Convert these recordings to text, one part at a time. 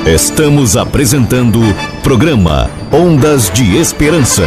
Estamos apresentando programa Ondas de Esperança.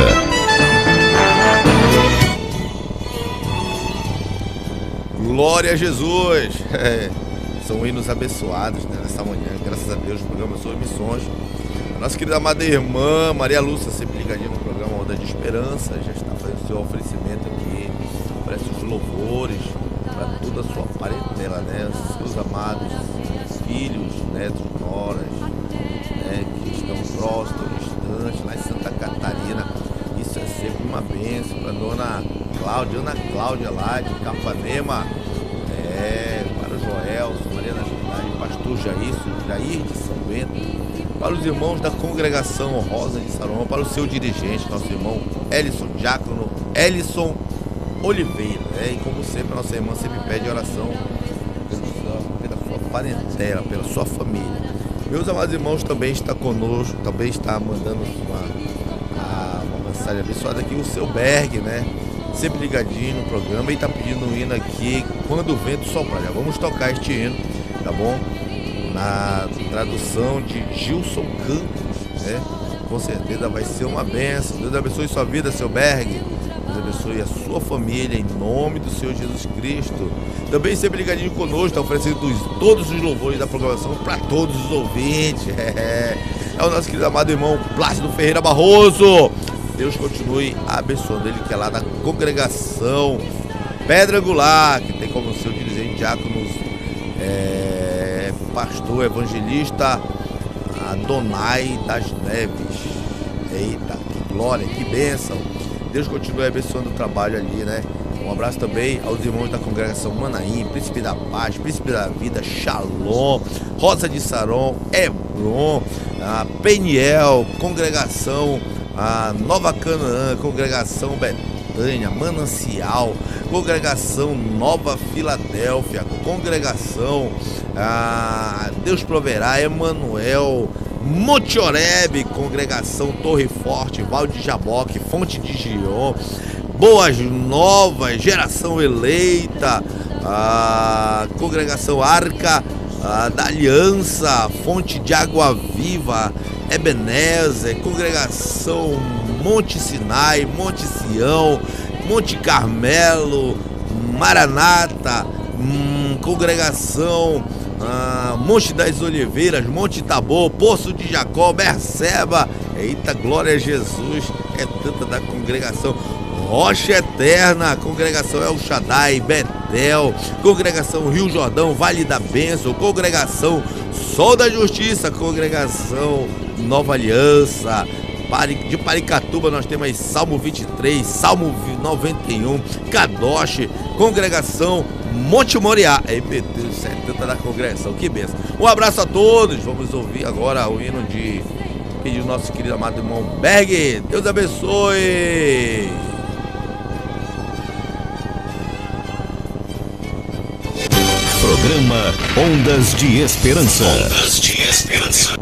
Glória a Jesus! São hinos abençoados, né, nessa manhã. Graças a Deus, o programa Sobre Missões. A nossa querida amada irmã Maria Lúcia, sempre ligadinha no programa Ondas de Esperança, já está fazendo seu oferecimento aqui. Oferece os louvores para toda a sua parentela, né? Os seus amados filhos, netos, noras, né, que estão próximos, distantes, lá em Santa Catarina. Isso é sempre uma bênção para Dona Cláudia, Ana Cláudia lá de Capanema, para o Joel, Maria da Cidade, Pastor Jair de São Bento, para os irmãos da congregação Rosa de Saron, para o seu dirigente, nosso irmão Elison, diácono Elison Oliveira, né? E como sempre, a nossa irmã sempre pede oração pela sua parentela, pela sua família. Meus amados irmãos, também está conosco, também está mandando uma mensagem abençoada aqui, o seu Berg, né? Sempre ligadinho no programa e está pedindo um hino aqui, Quando o Vento Soprar. Já vamos tocar este hino, tá bom? Na tradução de Gilson Campos, né? Com certeza vai ser uma bênção. Deus abençoe sua vida, seu Berg. Deus abençoe a sua família, em nome do Senhor Jesus Cristo. Também sempre ligadinho conosco, está oferecendo todos os louvores da programação para todos os ouvintes. É o nosso querido amado irmão Plácido Ferreira Barroso. Deus continue abençoando ele, que é lá da congregação Pedra Angular, que tem como seu dirigente diáconos pastor evangelista Adonai das Neves. Eita, que glória, que bênção. Deus continue abençoando o trabalho ali, né? Um abraço também aos irmãos da congregação Manaim, Príncipe da Paz, Príncipe da Vida, Shalom, Rosa de Saron, Hebron, Peniel, congregação Nova Canaã, congregação Betânia, Manancial, congregação Nova Filadélfia, congregação Deus Proverá, Emanuel, Monte Oreb, congregação Torre Forte, Val de Jaboque, Fonte de Gion, Boas Novas, Geração Eleita, congregação Arca da Aliança, Fonte de Água Viva, Ebenezer, congregação Monte Sinai, Monte Sião, Monte Carmelo, Maranata, congregação Monte das Oliveiras, Monte Tabor, Poço de Jacó, Berseba. Eita, glória a Jesus, é tanta da congregação Rocha Eterna, congregação El Shaddai, Betel, congregação Rio Jordão, Vale da Bênção, congregação Sol da Justiça, congregação Nova Aliança. De Paricatuba nós temos aí Salmo 23, Salmo 91, Kadosh, congregação Monte Moriá. Ei, meu Deus, 70 da congregação, que benção. Um abraço a todos, vamos ouvir agora o hino de nosso querido amado irmão Berg. Deus abençoe. Programa Ondas de Esperança. Ondas de Esperança.